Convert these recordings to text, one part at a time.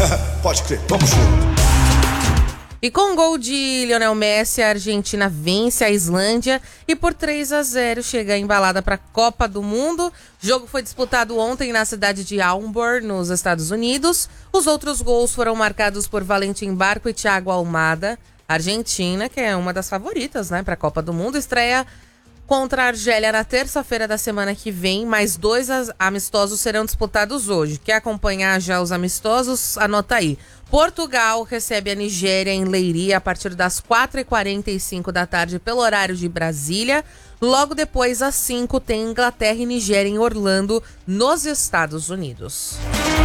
Pode crer, vamos junto. E com o gol de Lionel Messi, a Argentina vence a Islândia e por 3-0 chega embalada para a Copa do Mundo. O jogo foi disputado ontem na cidade de Auburn, nos Estados Unidos. Os outros gols foram marcados por Valentim Barco e Thiago Almada. A Argentina, que é uma das favoritas, né, para a Copa do Mundo, estreia contra a Argélia na terça-feira da semana que vem. Mais 2 amistosos serão disputados hoje. Quer acompanhar já os amistosos? Anota aí. Portugal recebe a Nigéria em Leiria a partir das 4h45 da tarde pelo horário de Brasília. Logo depois, às 5, tem Inglaterra e Nigéria em Orlando, nos Estados Unidos.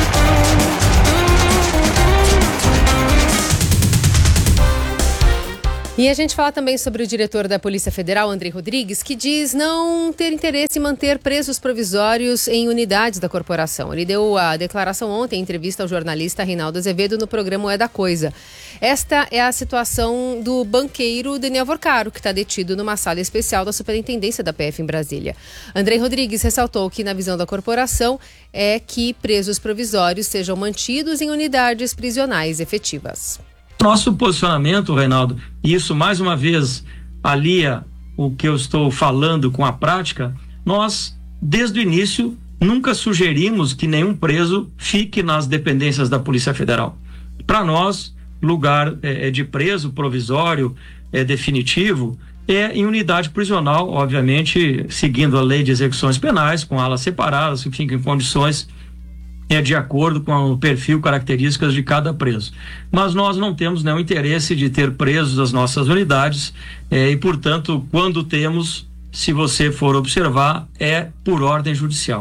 E a gente fala também sobre o diretor da Polícia Federal, Andrei Rodrigues, que diz não ter interesse em manter presos provisórios em unidades da corporação. Ele deu a declaração ontem em entrevista ao jornalista Reinaldo Azevedo no programa É da Coisa. Esta é a situação do banqueiro Daniel Vorcaro, que está detido numa sala especial da Superintendência da PF em Brasília. Andrei Rodrigues ressaltou que, na visão da corporação, é que presos provisórios sejam mantidos em unidades prisionais efetivas. Nosso posicionamento, Reinaldo, e isso mais uma vez alia o que eu estou falando com a prática, nós, desde o início, nunca sugerimos que nenhum preso fique nas dependências da Polícia Federal. Para nós, lugar de preso provisório, definitivo, é em unidade prisional, obviamente, seguindo a lei de execuções penais, com alas separadas, que fiquem em condições de acordo com o perfil, características de cada preso. Mas nós não temos nenhum interesse de ter presos as nossas unidades e, portanto, quando temos, se você for observar, é por ordem judicial.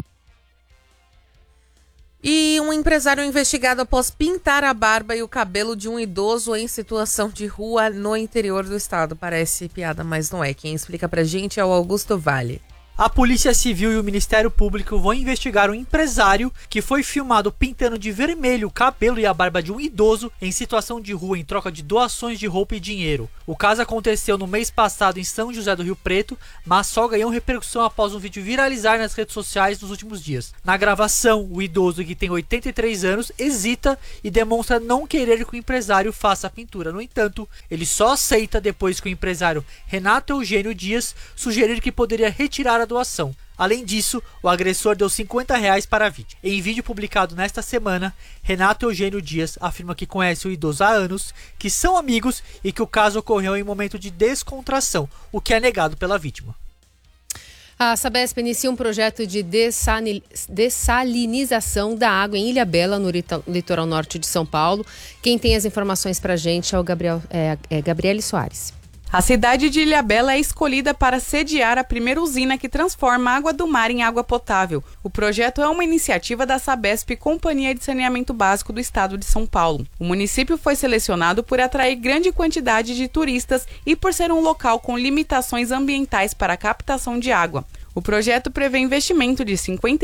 E um empresário investigado após pintar a barba e o cabelo de um idoso em situação de rua no interior do estado. Parece piada, mas não é. Quem explica pra gente é o Augusto Vale. A Polícia Civil e o Ministério Público vão investigar um empresário que foi filmado pintando de vermelho o cabelo e a barba de um idoso em situação de rua em troca de doações de roupa e dinheiro. O caso aconteceu no mês passado em São José do Rio Preto, mas só ganhou repercussão após um vídeo viralizar nas redes sociais nos últimos dias. Na gravação, o idoso, que tem 83 anos, hesita e demonstra não querer que o empresário faça a pintura. No entanto, ele só aceita depois que o empresário Renato Eugênio Dias sugerir que poderia retirar a doação. Além disso, o agressor deu R$50 para a vítima. Em vídeo publicado nesta semana, Renato Eugênio Dias afirma que conhece o idoso há anos, que são amigos e que o caso ocorreu em momento de descontração, o que é negado pela vítima. A Sabesp inicia um projeto de dessalinização da água em Ilhabela, no litoral norte de São Paulo. Quem tem as informações para a gente é o Gabriele Soares. A cidade de Ilhabela é escolhida para sediar a primeira usina que transforma a água do mar em água potável. O projeto é uma iniciativa da Sabesp, Companhia de Saneamento Básico do Estado de São Paulo. O município foi selecionado por atrair grande quantidade de turistas e por ser um local com limitações ambientais para a captação de água. O projeto prevê investimento de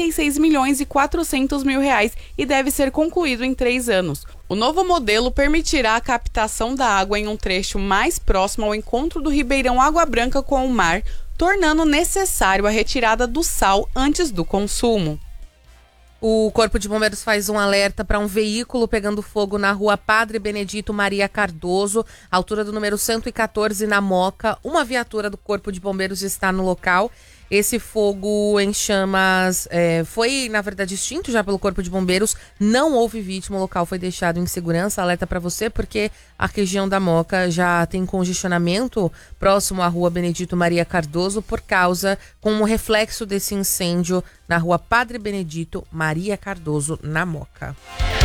R$56.400.000 e deve ser concluído em 3 anos. O novo modelo permitirá a captação da água em um trecho mais próximo ao encontro do Ribeirão Água Branca com o mar, tornando necessário a retirada do sal antes do consumo. O Corpo de Bombeiros faz um alerta para um veículo pegando fogo na rua Padre Benedito Maria Cardoso, altura do número 114 na Moca. Uma viatura do Corpo de Bombeiros está no local. Esse fogo em chamas foi, na verdade, extinto já pelo Corpo de Bombeiros. Não houve vítima, o local foi deixado em segurança. Alerta para você, porque a região da Moca já tem congestionamento próximo à rua Benedito Maria Cardoso com um reflexo desse incêndio na rua Padre Benedito Maria Cardoso, na Moca.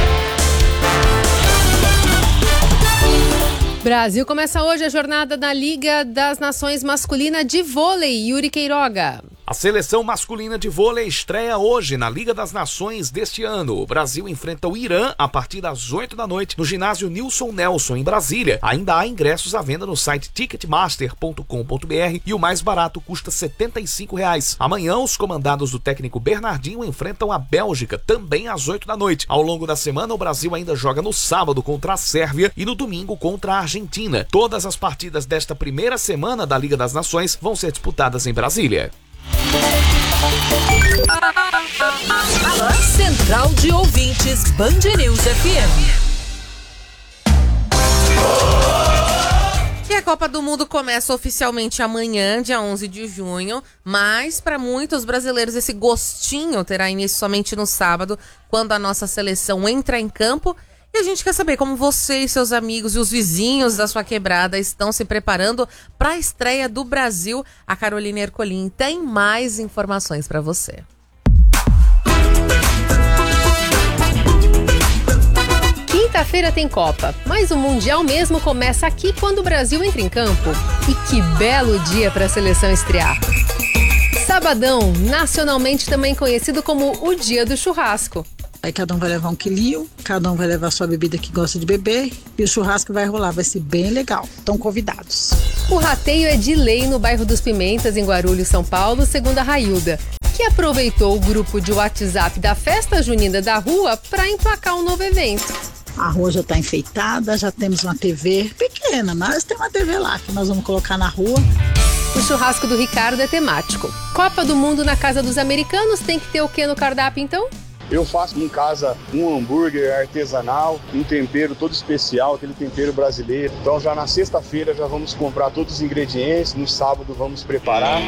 Brasil começa hoje a jornada da Liga das Nações Masculina de Vôlei. Yuri Queiroga. A seleção masculina de vôlei estreia hoje na Liga das Nações deste ano. O Brasil enfrenta o Irã a partir das 8 da noite no ginásio Nilson Nelson, em Brasília. Ainda há ingressos à venda no site ticketmaster.com.br e o mais barato custa R$75. Amanhã, os comandados do técnico Bernardinho enfrentam a Bélgica, também às 8 da noite. Ao longo da semana, o Brasil ainda joga no sábado contra a Sérvia e no domingo contra a Argentina. Todas as partidas desta primeira semana da Liga das Nações vão ser disputadas em Brasília. Central de Ouvintes Band News FM. Copa do Mundo começa oficialmente amanhã, dia 11 de junho, mas para muitos brasileiros esse gostinho terá início somente no sábado, quando a nossa seleção entra em campo. E a gente quer saber como você e seus amigos e os vizinhos da sua quebrada estão se preparando para a estreia do Brasil. A Carolina Ercolim tem mais informações para você. Quinta-feira tem Copa, mas o Mundial mesmo começa aqui quando o Brasil entra em campo. E que belo dia para a seleção estrear. Sabadão, nacionalmente também conhecido como o Dia do Churrasco. Aí cada um vai levar 1 quilinho, cada um vai levar sua bebida que gosta de beber e o churrasco vai rolar, vai ser bem legal. Estão convidados. O rateio é de lei no bairro dos Pimentas, em Guarulhos, São Paulo, segundo a Railda, que aproveitou o grupo de WhatsApp da Festa Junina da Rua para emplacar um novo evento. A rua já está enfeitada, já temos uma TV pequena, mas tem uma TV lá que nós vamos colocar na rua. O churrasco do Ricardo é temático. Copa do Mundo na casa dos americanos, tem que ter o que no cardápio então? Eu faço em casa um hambúrguer artesanal, um tempero todo especial, aquele tempero brasileiro. Então já na sexta-feira já vamos comprar todos os ingredientes, no sábado vamos preparar.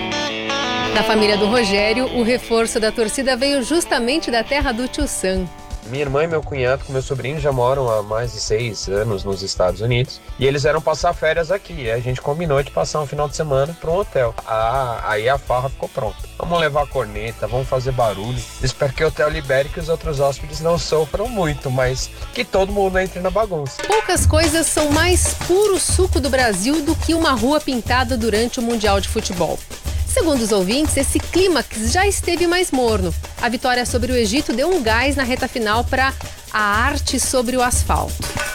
Na família do Rogério, o reforço da torcida veio justamente da terra do Tio Sam. Minha irmã e meu cunhado com meu sobrinho já moram há mais de 6 anos nos Estados Unidos e eles eram passar férias aqui. A gente combinou de passar um final de semana para um hotel. Aí a farra ficou pronta. Vamos levar corneta, vamos fazer barulho. Espero que o hotel libere, que os outros hóspedes não sofram muito, mas que todo mundo entre na bagunça. Poucas coisas são mais puro suco do Brasil do que uma rua pintada durante o Mundial de Futebol. Segundo os ouvintes, esse clímax já esteve mais morno. A vitória sobre o Egito deu um gás na reta final para a arte sobre o asfalto.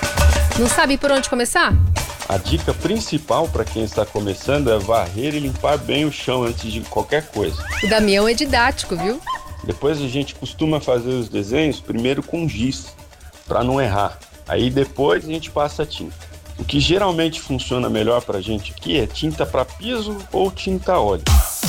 Não sabe por onde começar? A dica principal para quem está começando é varrer e limpar bem o chão antes de qualquer coisa. O Damião é didático, viu? Depois a gente costuma fazer os desenhos primeiro com giz, para não errar. Aí depois a gente passa a tinta. O que geralmente funciona melhor para a gente aqui é tinta para piso ou tinta a óleo.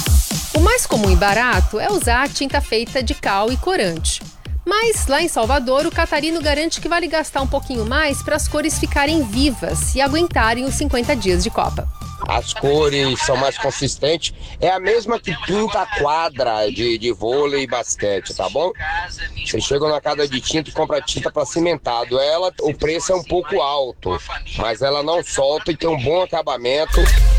O mais comum e barato é usar a tinta feita de cal e corante. Mas lá em Salvador, o Catarino garante que vale gastar um pouquinho mais para as cores ficarem vivas e aguentarem os 50 dias de Copa. As cores são mais consistentes, é a mesma que pinta a quadra de vôlei e basquete, tá bom? Vocês chegam na casa de tinta e compram tinta para cimentado. O preço é um pouco alto, mas ela não solta e tem um bom acabamento.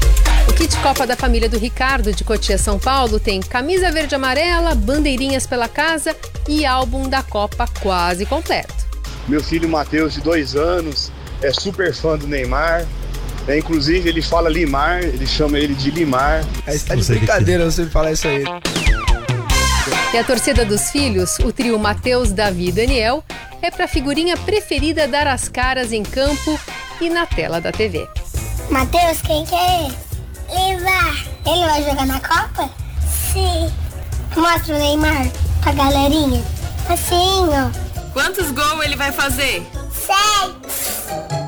O kit Copa da família do Ricardo, de Cotia, São Paulo, tem camisa verde e amarela, bandeirinhas pela casa e álbum da Copa quase completo. Meu filho Matheus, de 2 anos, é super fã do Neymar. Inclusive ele fala Limar, ele chama ele de Limar. Aí você tá de brincadeira você falar isso aí. E a torcida dos filhos, o trio Matheus, Davi e Daniel, é pra figurinha preferida dar as caras em campo e na tela da TV. Matheus, quem que é esse? Neymar. Ele vai jogar na Copa? Sim. Mostra o Neymar pra galerinha. Assim, ó. Quantos gols ele vai fazer? 6.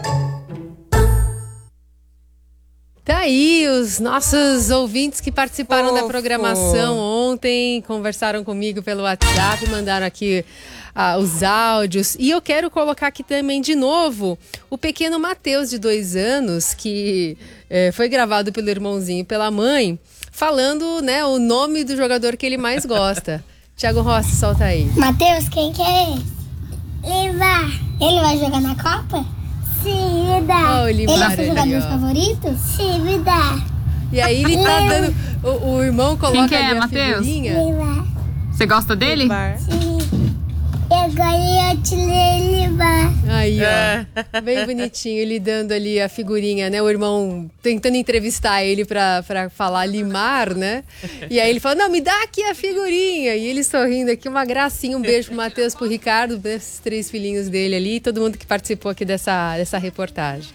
Tá aí os nossos ouvintes que participaram da programação ontem, conversaram comigo pelo WhatsApp, mandaram aqui os áudios. E eu quero colocar aqui também de novo o pequeno Matheus, de 2 anos, que foi gravado pelo irmãozinho e pela mãe, falando, né, o nome do jogador que ele mais gosta. Thiago Rossi, solta aí. Matheus, quem que é esse? Limar. Ele vai jogar na Copa? Sim, me dá. Oh, ele é seu jogador favorito? Sim, me dá. E aí ele tá dando... O irmão coloca quem que é, ali a Matheus? figurinha. Limar. Você gosta dele? Sim. Agora eu te Limar. Aí, ó. Bem bonitinho, ele dando ali a figurinha, né? O irmão tentando entrevistar ele pra falar Limar, né? E aí ele fala, não, me dá aqui a figurinha. E ele sorrindo aqui, uma gracinha. Um beijo pro Matheus, pro Ricardo, esses 3 filhinhos dele ali. E todo mundo que participou aqui dessa reportagem.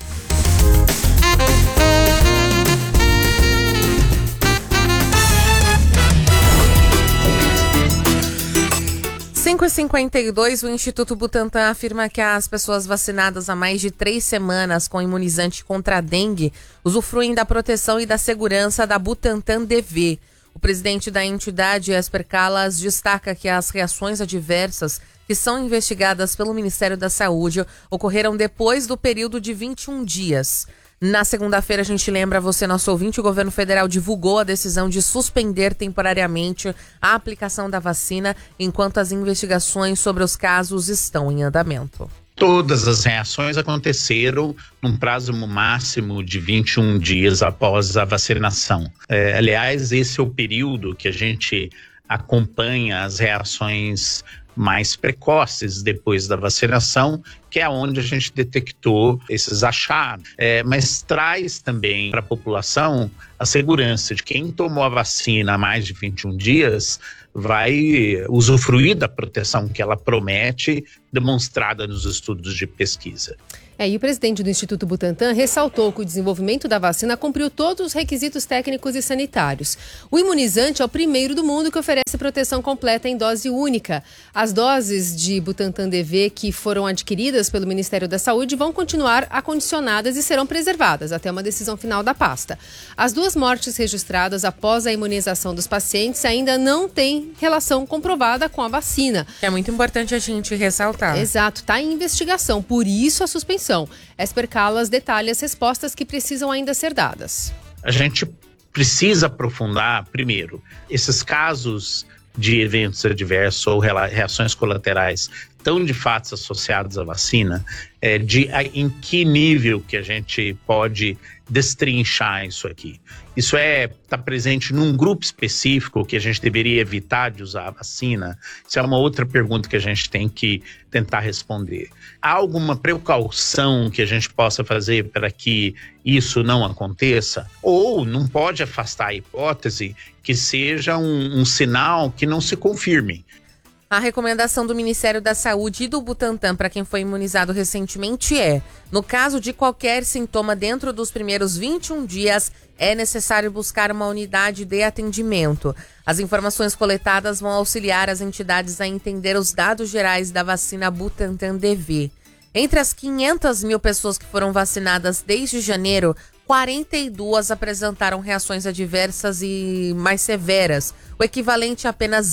Às 5h52, o Instituto Butantan afirma que as pessoas vacinadas há mais de 3 semanas com imunizante contra a dengue usufruem da proteção e da segurança da Butantan DV. O presidente da entidade, Esper Calas, destaca que as reações adversas que são investigadas pelo Ministério da Saúde ocorreram depois do período de 21 dias. Na segunda-feira, a gente lembra você, nosso ouvinte, o governo federal divulgou a decisão de suspender temporariamente a aplicação da vacina enquanto as investigações sobre os casos estão em andamento. Todas as reações aconteceram num prazo máximo de 21 dias após a vacinação. Aliás, esse é o período que a gente acompanha as reações mais precoces depois da vacinação, que é onde a gente detectou esses achados. Mas traz também para a população a segurança de quem tomou a vacina há mais de 21 dias vai usufruir da proteção que ela promete, demonstrada nos estudos de pesquisa. E o presidente do Instituto Butantan ressaltou que o desenvolvimento da vacina cumpriu todos os requisitos técnicos e sanitários. O imunizante é o primeiro do mundo que oferece proteção completa em dose única. As doses de Butantan DV que foram adquiridas pelo Ministério da Saúde vão continuar acondicionadas e serão preservadas até uma decisão final da pasta. As 2 mortes registradas após a imunização dos pacientes ainda não têm relação comprovada com a vacina. É muito importante a gente ressaltar. Exato, está em investigação, por isso a suspensão. Esper Calas detalha as respostas que precisam ainda ser dadas. A gente precisa aprofundar, primeiro, esses casos de eventos adversos ou reações colaterais tão de fato associados à vacina, em que nível que a gente pode destrinchar isso aqui. Isso está presente num grupo específico que a gente deveria evitar de usar a vacina? Isso é uma outra pergunta que a gente tem que tentar responder. Há alguma precaução que a gente possa fazer para que isso não aconteça? Ou não pode afastar a hipótese que seja um sinal que não se confirme? A recomendação do Ministério da Saúde e do Butantan para quem foi imunizado recentemente no caso de qualquer sintoma dentro dos primeiros 21 dias, é necessário buscar uma unidade de atendimento. As informações coletadas vão auxiliar as entidades a entender os dados gerais da vacina Butantan DV. Entre as 500 mil pessoas que foram vacinadas desde janeiro, 42 apresentaram reações adversas e mais severas, o equivalente a apenas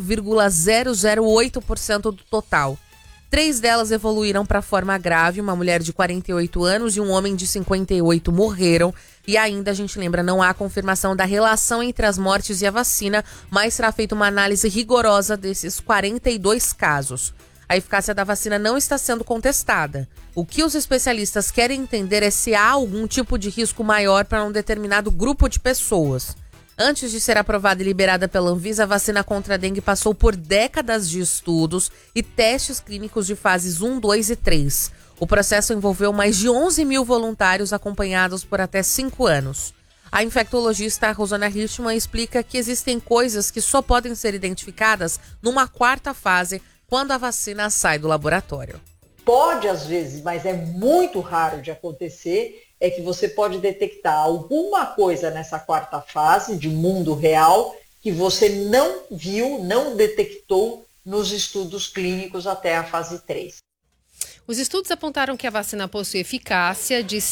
0,008% do total. 3 delas evoluíram para forma grave, uma mulher de 48 anos e um homem de 58 morreram. E ainda, a gente lembra, não há confirmação da relação entre as mortes e a vacina, mas será feita uma análise rigorosa desses 42 casos. A eficácia da vacina não está sendo contestada. O que os especialistas querem entender é se há algum tipo de risco maior para um determinado grupo de pessoas. Antes de ser aprovada e liberada pela Anvisa, a vacina contra a dengue passou por décadas de estudos e testes clínicos de fases 1, 2 e 3. O processo envolveu mais de 11 mil voluntários acompanhados por até 5 anos. A infectologista Rosana Richman explica que existem coisas que só podem ser identificadas numa 4ª fase, quando a vacina sai do laboratório. Pode às vezes, mas é muito raro de acontecer, é que você pode detectar alguma coisa nessa 4ª fase de mundo real que você não viu, não detectou nos estudos clínicos até a fase 3. Os estudos apontaram que a vacina possui eficácia de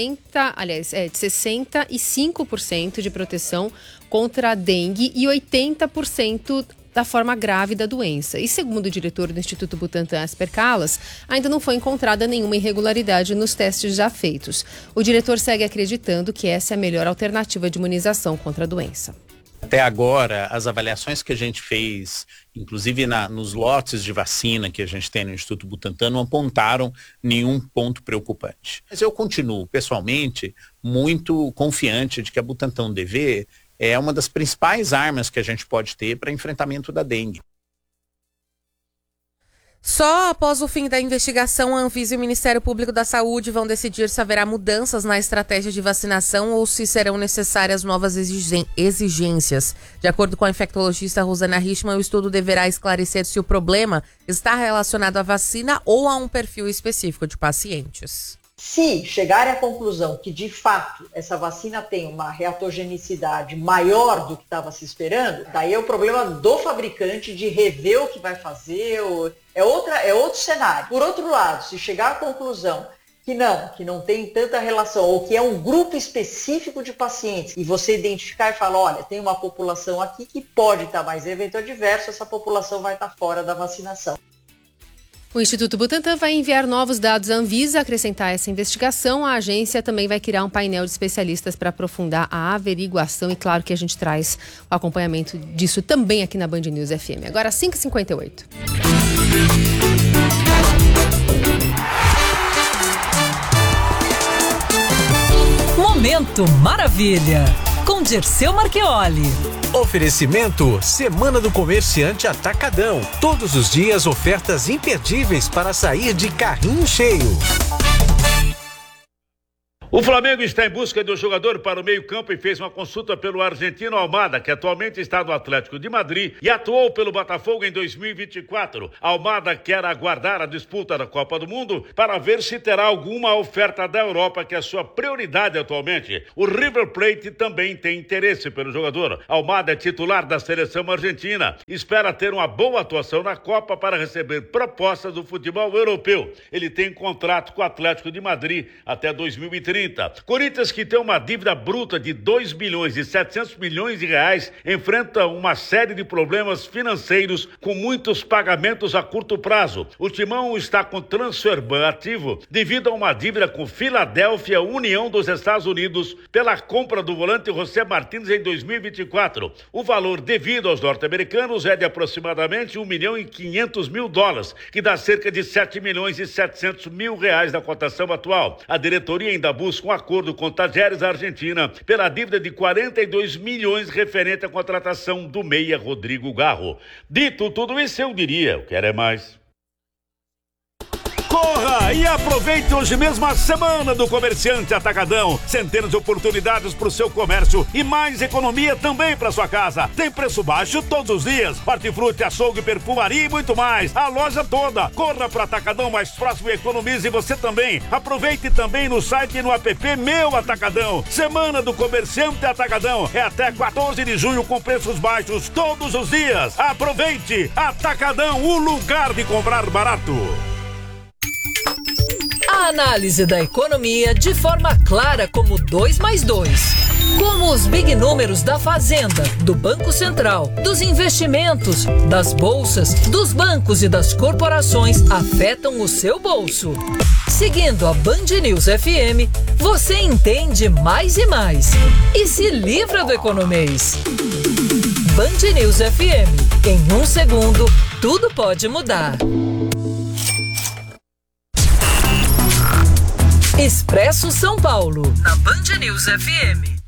65% de proteção contra a dengue e 80% da forma grave da doença. E segundo o diretor do Instituto Butantan, Esper Calas, ainda não foi encontrada nenhuma irregularidade nos testes já feitos. O diretor segue acreditando que essa é a melhor alternativa de imunização contra a doença. Até agora, as avaliações que a gente fez, inclusive nos lotes de vacina que a gente tem no Instituto Butantan, não apontaram nenhum ponto preocupante. Mas eu continuo, pessoalmente, muito confiante de que a Butantan DV é uma das principais armas que a gente pode ter para enfrentamento da dengue. Só após o fim da investigação, a Anvisa e o Ministério Público da Saúde vão decidir se haverá mudanças na estratégia de vacinação ou se serão necessárias novas exigências. De acordo com a infectologista Rosana Richman, o estudo deverá esclarecer se o problema está relacionado à vacina ou a um perfil específico de pacientes. Se chegar à conclusão que, de fato, essa vacina tem uma reatogenicidade maior do que estava se esperando, daí é o problema do fabricante de rever o que vai fazer, é outro cenário. Por outro lado, se chegar à conclusão que não tem tanta relação, ou que é um grupo específico de pacientes, e você identificar e falar, olha, tem uma população aqui que pode estar mais evento adverso, essa população vai estar fora da vacinação. O Instituto Butantan vai enviar novos dados à Anvisa. Acrescentar essa investigação, a agência também vai criar um painel de especialistas para aprofundar a averiguação. E claro que a gente traz o acompanhamento disso também aqui na Band News FM. Agora 5h58. Momento Maravilha, com Dirceu Marchioli. Oferecimento Semana do Comerciante Atacadão. Todos os dias ofertas imperdíveis para sair de carrinho cheio. O Flamengo está em busca de um jogador para o meio-campo e fez uma consulta pelo argentino Almada, que atualmente está no Atlético de Madrid e atuou pelo Botafogo em 2024. Almada quer aguardar a disputa da Copa do Mundo para ver se terá alguma oferta da Europa, que é a sua prioridade atualmente. O River Plate também tem interesse pelo jogador. Almada é titular da seleção argentina. Espera ter uma boa atuação na Copa para receber propostas do futebol europeu. Ele tem contrato com o Atlético de Madrid até 2030. Corinthians, que tem uma dívida bruta de 2 bilhões e 700 milhões de reais, enfrenta uma série de problemas financeiros com muitos pagamentos a curto prazo. O Timão está com Transferban ativo devido a uma dívida com Philadelphia União dos Estados Unidos pela compra do volante José Martins em 2024. O valor devido aos norte-americanos é de aproximadamente $1.500.000, que dá cerca de 7 milhões e 700 mil reais na cotação atual. A diretoria ainda busca um acordo com Tajeres, Argentina, pela dívida de 42 milhões referente à contratação do meia Rodrigo Garro. Dito tudo isso, eu diria, eu quero é mais. Corra e aproveite hoje mesmo a Semana do Comerciante Atacadão. Centenas de oportunidades para o seu comércio e mais economia também para sua casa. Tem preço baixo todos os dias. Hortifruti, açougue, perfumaria e muito mais. A loja toda. Corra para o Atacadão mais próximo e economize você também. Aproveite também no site e no app Meu Atacadão. Semana do Comerciante Atacadão. É até 14 de junho com preços baixos todos os dias. Aproveite! Atacadão, o lugar de comprar barato. A análise da economia de forma clara como 2 mais 2. Como os big números da Fazenda, do Banco Central, dos investimentos, das bolsas, dos bancos e das corporações afetam o seu bolso. Seguindo a Band News FM, você entende mais e mais. E se livra do economês. Band News FM. Em 1 segundo, tudo pode mudar. Expresso São Paulo, na Band News FM.